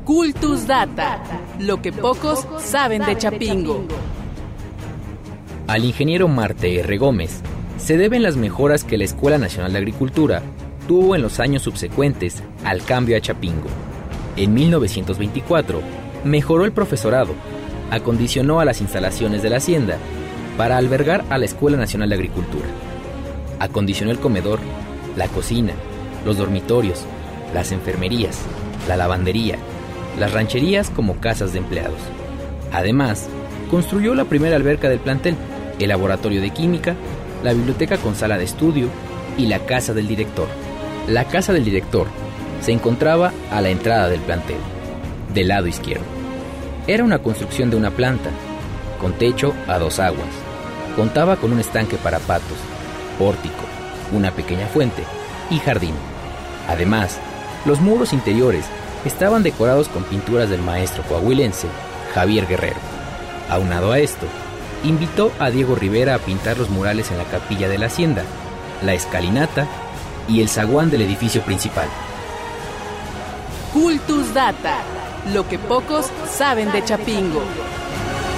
Cultus Data, lo que pocos saben de Chapingo. Al ingeniero Marte R. Gómez se deben las mejoras que la Escuela Nacional de Agricultura tuvo en los años subsecuentes al cambio a Chapingo. En 1924, mejoró el profesorado, acondicionó a las instalaciones de la hacienda para albergar a la Escuela Nacional de Agricultura. Acondicionó el comedor, la cocina, los dormitorios, las enfermerías, la lavandería, las rancherías como casas de empleados. Además, construyó la primera alberca del plantel, el laboratorio de química, la biblioteca con sala de estudio y la casa del director. La casa del director se encontraba a la entrada del plantel, del lado izquierdo. Era una construcción de una planta, con techo a 2 aguas. Contaba con un estanque para patos, pórtico, una pequeña fuente y jardín. Además, los muros interiores estaban decorados con pinturas del maestro coahuilense Javier Guerrero. Aunado a esto, invitó a Diego Rivera a pintar los murales en la capilla de la hacienda, la escalinata y el zaguán del edificio principal. Cultus Data, lo que pocos saben de Chapingo.